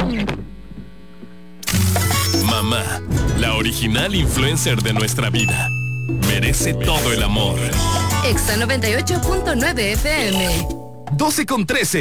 Mamá, la original influencer de nuestra vida, merece todo el amor. Exa 98.9 FM. 12:13.